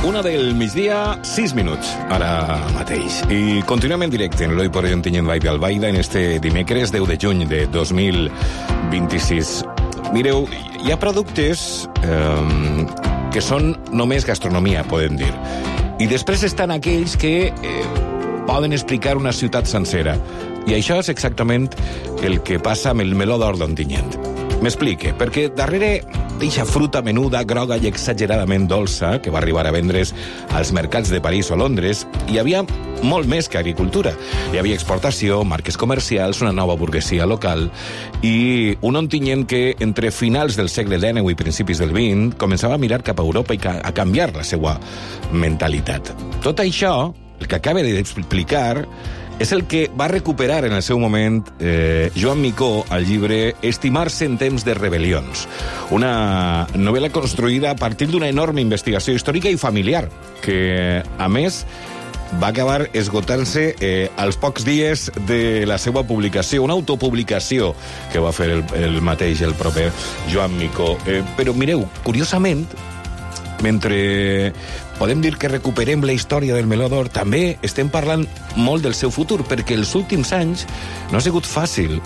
Una del migdia, 6 minuts, ara mateix. I continuem en directe en l'Oi por hoy Ontinyent Vall d'Albaida en este dimecres 10 de juny de 2026. Mireu, hi ha productes que són només gastronomia, podem dir. I després estan aquells que poden explicar una ciutat sencera. I això és exactament el que passa amb el meló d'or d'Ontinyent. M'explique, perquè darrere d'eixa fruta menuda, groga i exageradament dolça que va arribar a vendre's als mercats de París o Londres, hi havia molt més que agricultura. Hi havia exportació, marques comercials, una nova burguesia local i un Ontinyent que entre finals del segle XIX i principis del XX començava a mirar cap a Europa i a canviar la seva mentalitat. Tot això, el que acaba d'explicar, és el que va recuperar en el seu moment Joan Micó al llibre Estimar-se en temps de rebel·lions, una novel·la construïda a partir d'una enorme investigació històrica i familiar, que, a més, va acabar esgotant-se als pocs dies de la seva publicació, una autopublicació que va fer el mateix, el proper Joan Micó. Però mireu, curiosament, mentre podem dir que recuperem la història del meló d'or, també estem parlant molt del seu futur, perquè els últims anys no han sigut fàcils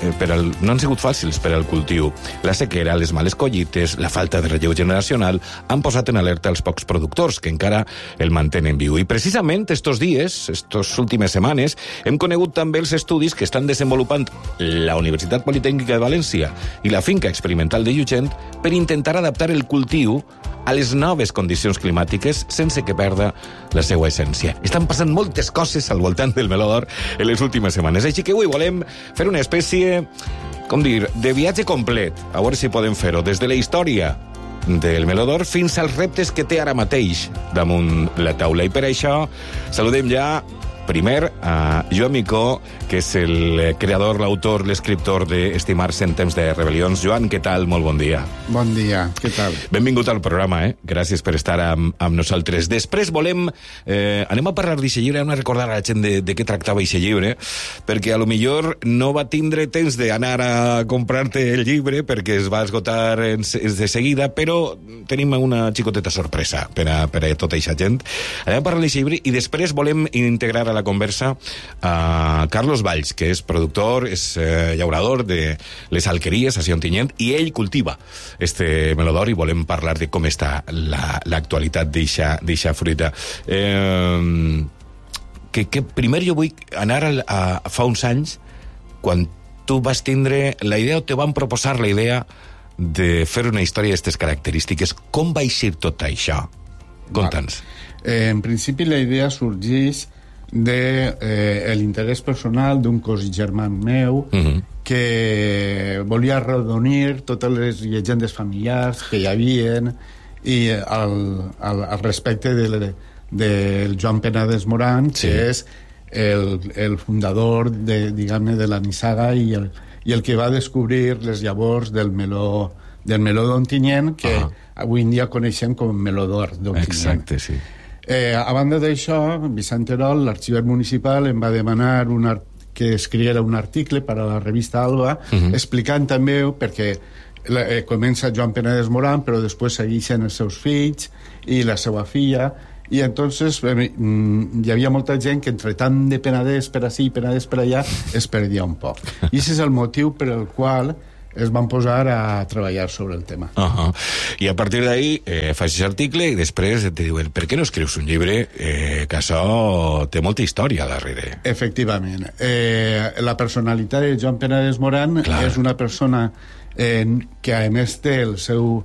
per al cultiu. La sequera, les males collites, la falta de relleu generacional han posat en alerta els pocs productors, que encara el mantenen viu. I precisament estos dies, estos últimes setmanes, hem conegut també els estudis que estan desenvolupant la Universitat Politècnica de València i la finca experimental de Llutxent per intentar adaptar el cultiu a les noves condicions climàtiques sense que perda la seva essència. Estan passant moltes coses al voltant del meló d'or en les últimes setmanes. Així que avui volem fer una espècie, de viatge complet. A veure si podem fer-ho des de la història del meló d'or fins als reptes que té ara mateix damunt la taula. I per això saludem ja primer a Joan Micó, que és el creador, l'autor, l'escriptor d'Estimar-se en temps de rebel·lions. Joan, què tal? Molt bon dia. Bon dia, què tal? Benvingut al programa, Gràcies per estar amb nosaltres. Després anem a parlar d'aquest llibre, anem a recordar a la gent de què tractava aquest llibre, perquè a lo millor no va tindre temps d'anar a comprar-te el llibre, perquè es va esgotar de seguida, però tenim una xicoteta sorpresa per a tota aquesta gent. Anem a parlar d'aquest llibre i després volem integrar a la conversa a Carlos Valls, que és productor, és llaurador de les alqueries a Ontinyent, i ell cultiva este meló d'or i volem parlar de com està l'actualitat d'eixa fruita. Que primer jo vull anar a fa uns anys, quan tu vas tindre la idea o te van proposar la idea de fer una història d'aquestes característiques. Com va eixir tot això? Conta'ns. En principi la idea sorgeix de l'interès personal d'un cosí germà meu que volia arrodonir totes les llegendes familiars que hi havien i al respecte del Joan Penades Moran, que és el fundador de la nissaga i el que va descobrir les llavors del meló d'Ontinyent, que avui en dia coneixem com meló d'or d'Ontinyent. Exacte, sí. A banda d'això, Vicent Terol, l'arxiver municipal, em va demanar que escriguera un article per a la revista Alba, explicant també, perquè comença Joan Penades Moran, però després segueixen els seus fills i la seva filla, i entonces hi havia molta gent que entre tant de Penedès per ací i Penedès per allà es perdia un poc. I aquest és el motiu per el qual es van posar a treballar sobre el tema. I a partir d'ahí faig aquest article i després te diuen, per què no escrius un llibre que això té molta història darrere? Efectivament. La personalitat de Joan Penades Moran és una persona que a més té el seu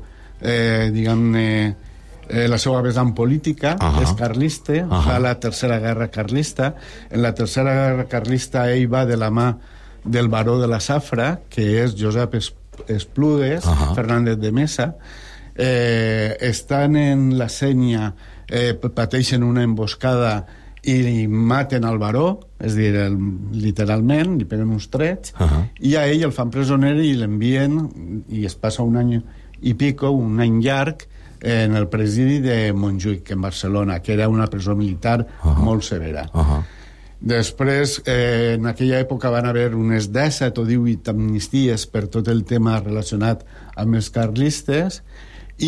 la seva vessant política, és carlista, fa la Tercera Guerra Carlista. En la Tercera Guerra Carlista ell va de la mà del baró de la Safra, que és Josep Esplugues, Fernández de Mesa. Estan en la Sénia, pateixen una emboscada i maten al baró, és a dir, literalment, li peguen uns trets, i a ell el fan presoner i l'envien, i es passa un any i pico, un any llarg, en el presidi de Montjuïc, en Barcelona, que era una presó militar molt severa. Després, en aquella època van haver unes 17 o 18 amnisties per tot el tema relacionat amb els carlistes, i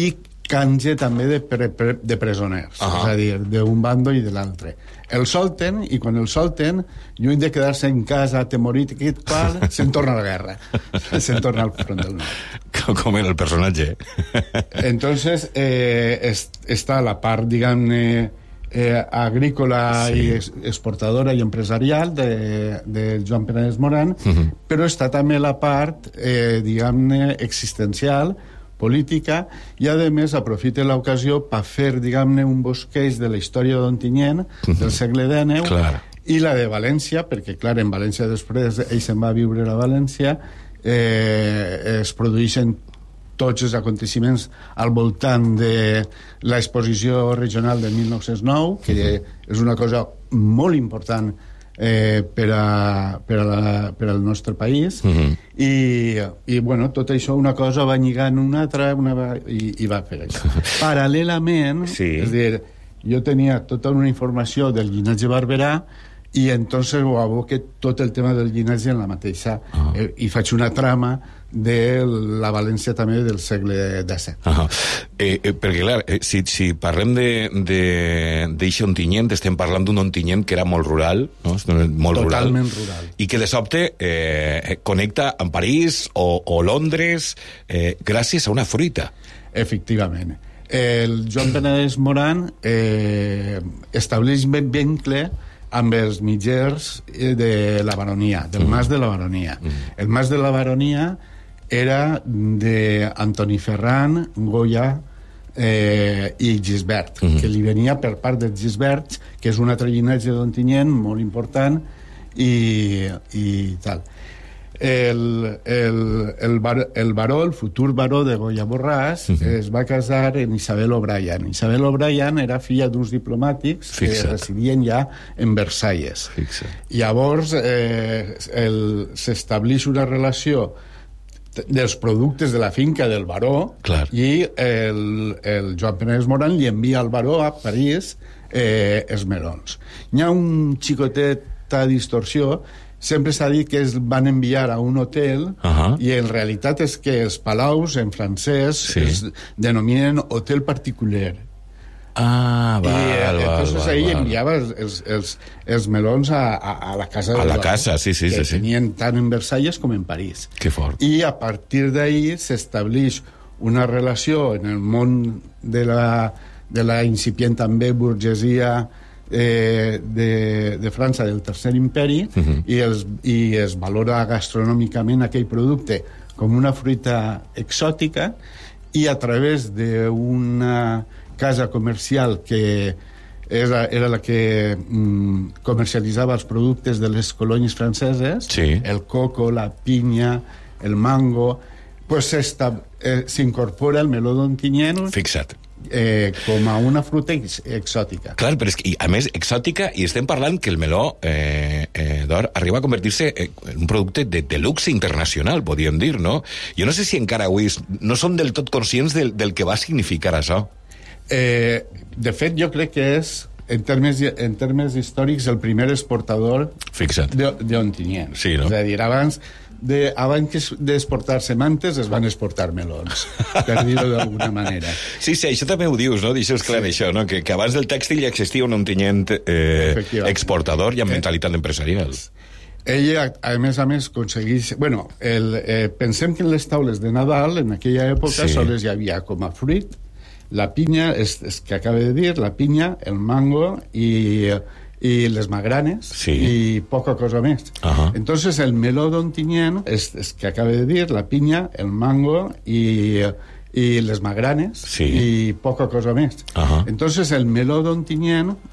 canje també de presoners, és a dir, d'un bando i de l'altre. El solten, i quan el solten, lluny de quedar-se en casa atemorit, se'n torna a la guerra. Se'n torna al front del nord. Com era el personatge. Entonces, està la part, diguem-ne, agrícola i exportadora i empresarial de Joan Penedès Moran, però està també la part, diguem-ne, existencial, política, i a més aprofita l'ocasió per fer, diguem-ne, un bosqueig de la història d'Ontinyent del segle XIX i la de València, perquè clar, en València després ell se'n va viure a València, es produeixen tots els aconteciments al voltant de l'exposició regional de 1909, que és una cosa molt important per al nostre país, i bueno, tot això una cosa va lligant una altra i va fer això. Paral·lelament, és dir, jo tenia tota una informació del llinatge Barberà i entonces ho aboque tot el tema del llinatge en la mateixa i faig una trama de la València també del segle XVII. Perquè clar, si parlem d'eixe Ontinyent, estem parlant d'un Ontinyent que era molt rural, no? Molt totalment rural, i que de sobte connecta amb París o Londres gràcies a una fruita. Efectivament. El Joan Penedès Moran estableix ben vincle amb els mitgers de la baronia, del Mas de la Baronia. El Mas de la Baronia era d'Antoni Ferran, Goya i Gisbert, que li venia per part dels Gisberts, que és un altre llinatge d'Ontinyent molt important i tal. El baró, el futur baró de Goya Borràs, es va casar amb Isabel O'Brien. Isabel O'Brien era filla d'uns diplomàtics que residien ja en Versalles. Llavors s'estableix una relació dels productes de la finca del baró i el Joan Penedès Moran li envia al baró a París els melons. Hi ha un xicoteta distorsió. Sempre s'ha dit que es van enviar a un hotel i en realitat és que els palaus en francès es denominen hotel particular. Entonces ahí enviava els melons a la casa del baró, que tenien tant en Versalles com en París. Que fort. I a partir d'ahí s'estableix una relació en el món de la incipient també burgesia de França, del Tercer Imperi, i es valora gastronòmicament aquell producte com una fruita exòtica, i a través d'una casa comercial que era la que comercialitzava els productes de les colònies franceses, el coco, la pinya, el mango, pues s'incorpora el meló d'Ontinyent. Fixa't. Com a una fruita exòtica. Clar, però és que, a més, exòtica, i estem parlant que el meló d'or arriba a convertir-se en un producte de luxe internacional, podríem dir, no? Jo no sé si encara avui no som del tot conscients del que va significar això. De fet, jo crec que és, en termes històrics, el primer exportador d'Ontinyent. Sí, no? És a dir, abans d'exportar-se mantes es van exportar melons, per dir-ho d'alguna manera. Sí, això també ho dius, no? Deixes clar això, no? Que abans del tèxtil ja existia un Ontinyent exportador i amb mentalitat empresarial. Ella, a més, aconsegueix... Bueno, pensem que en les taules de Nadal, en aquella època, sols hi havia com a fruit la pinya, és que acaba de dir, la pinya, el mango i les magranes, i poca cosa més. Entonces el meló d'Ontinyent és que acaba de dir, la pinya, el mango i les magranes, i poca cosa més. Entonces el meló d'Ontinyent